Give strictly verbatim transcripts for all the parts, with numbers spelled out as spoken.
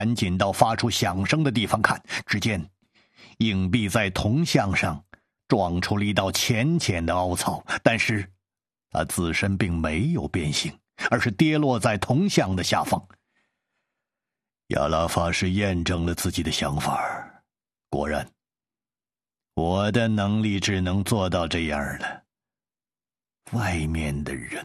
赶紧到发出响声的地方看，只见硬币在铜像上撞出了一道浅浅的凹槽，但是它自身并没有变形，而是跌落在铜像的下方。亚拉法师验证了自己的想法，果然，我的能力只能做到这样了。外面的人，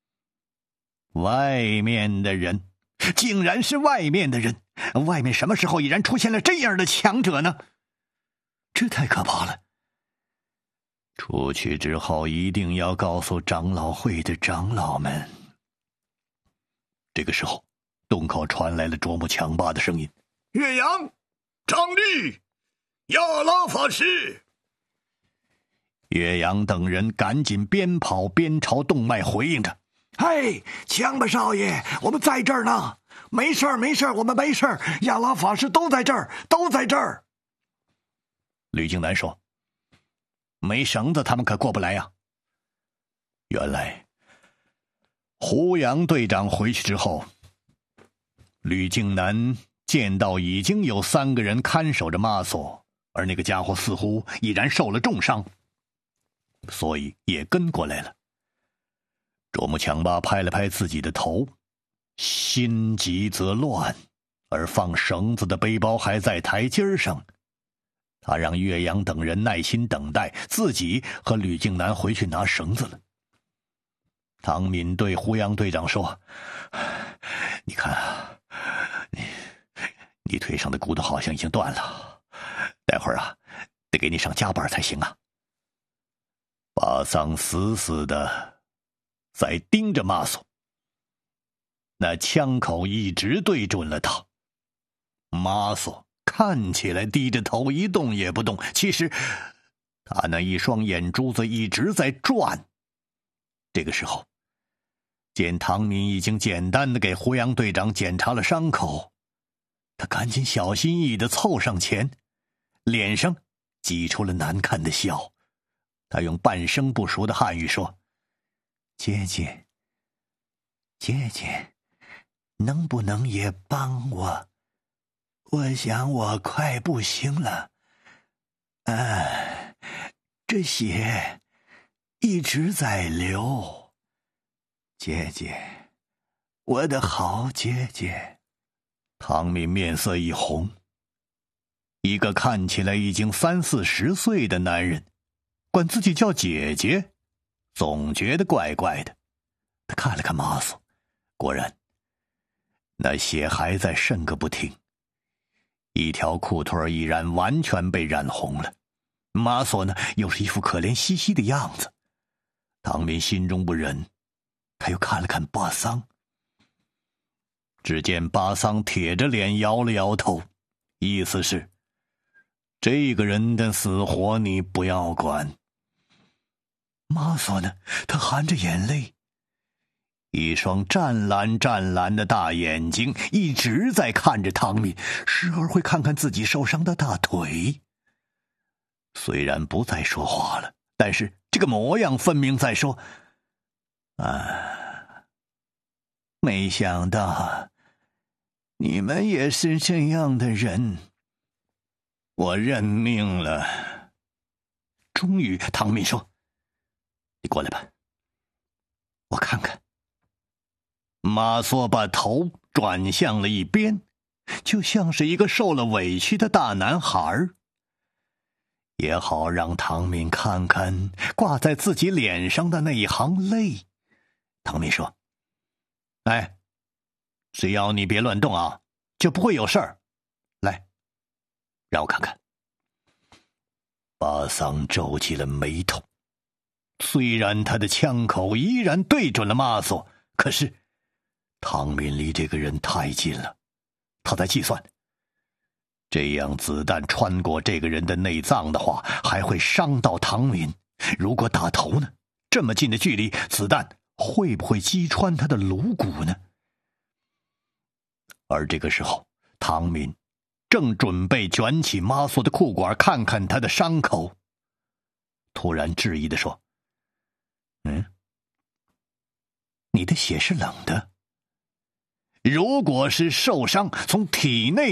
外面的人，竟然是外面的人！外面什么时候已然出现了这样的强者呢？这太可怕了！出去之后一定要告诉长老会的长老们。这个时候，洞口传来了啄木强巴的声音：“ 岳阳，张律，亚拉法师。” 岳阳等人赶紧边跑边朝洞外回应着：“ 嘿，强巴少爷，我们在这儿呢，没事儿没事儿，我们没事儿，亚拉法师都在这儿，都在这儿。” 吕静南说：“没绳子他们可过不来呀。”原来胡杨队长回去之后，吕静南见到已经有三个人看守着马索，而那个家伙似乎已然受了重伤，所以也跟过来了。卓木强巴拍了拍自己的头，心急则乱，而放绳子的背包还在台阶上。他让岳阳等人耐心等待，自己和吕静南回去拿绳子了。唐敏对胡杨队长说：“你看啊，你你腿上的骨头好像已经断了，待会儿啊，得给你上夹板才行啊。”巴桑死死的在盯着马索，那枪口一直对准了他。马索看起来低着头一动也不动，其实他那一双眼珠子一直在转。这个时候，见唐敏已经简单的给胡杨队长检查了伤口，他赶紧小心翼翼的凑上前，脸上挤出了难看的笑。他用半生不熟的汉语说：“姐姐，姐姐，能不能也帮我？我想我快不行了，啊，这血一直在流。姐姐，我的好姐姐。”唐敏面色一红，一个看起来已经三四十岁的男人管自己叫姐姐，总觉得怪怪的。他看了看马索，果然那血还在渗个不停，一条裤腿已然完全被染红了。马索呢，又是一副可怜兮兮的样子。唐敏心中不忍，他又看了看巴桑，只见巴桑铁着脸摇了摇头，意思是这个人的死活你不要管。马索呢，他含着眼泪，一双湛蓝湛蓝的大眼睛一直在看着唐敏，时而会看看自己受伤的大腿。虽然不再说话了，但是这个模样分明在说：“啊，没想到你们也是这样的人，我认命了。”终于唐敏说：“你过来吧，我看看。”马索把头转向了一边，就像是一个受了委屈的大男孩，也好让唐敏看看挂在自己脸上的那一行泪。唐敏说：“哎，只要你别乱动啊，就不会有事儿。来，让我看看。”巴桑皱起了眉头，虽然他的枪口依然对准了马索，可是唐敏离这个人太近了。他在计算，这样子弹穿过这个人的内脏的话，还会伤到唐敏。如果打头呢？这么近的距离，子弹会不会击穿他的颅骨呢？而这个时候，唐敏正准备卷起马索的裤管看看他的伤口，突然质疑地说：“嗯，你的血是冷的。” 如果是受伤，从体内